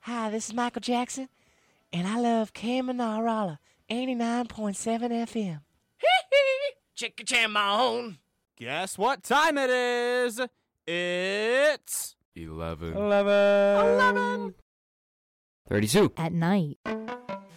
Hi, this is Michael Jackson, and I love Kamanarala 89.7 FM. Check your jam on. Guess what time it is? It's 11. 11. 32. At night.